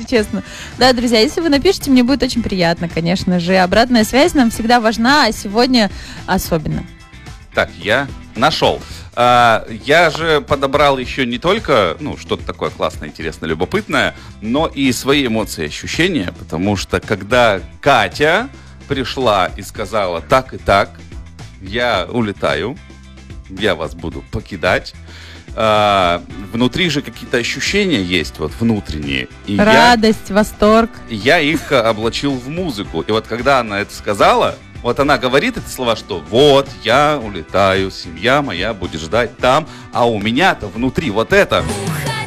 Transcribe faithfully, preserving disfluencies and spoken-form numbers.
если честно. Да, друзья, если вы напишите, мне будет очень приятно, конечно же. Обратная связь нам всегда важна, а сегодня особенно. Так, я нашел. А, я же подобрал еще не только, ну, что-то такое классное, интересное, любопытное, но и свои эмоции и ощущения, потому что когда Катя пришла и сказала так и так, я улетаю, я вас буду покидать, а, внутри же какие-то ощущения есть, вот внутренние. И радость, я, восторг. Я их облачил в музыку. И вот когда она это сказала, вот она говорит эти слова, что вот, я улетаю, семья моя будет ждать там, а у меня-то внутри вот это.